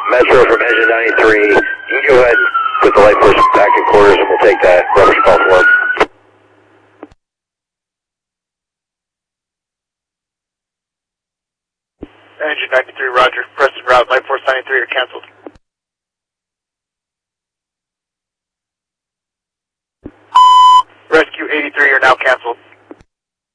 Metro from engine 93. You can go ahead and put the light force back in quarters and we'll take that rubber call for him. Engine 93, roger. Preston route, light force 93 are canceled. Rescue 83 are now canceled.